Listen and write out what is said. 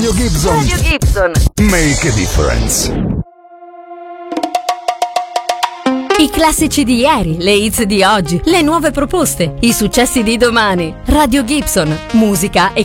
Radio Gibson. Radio Gibson. Make a difference. I classici di ieri, le hits di oggi, le nuove proposte, i successi di domani. Radio Gibson, musica e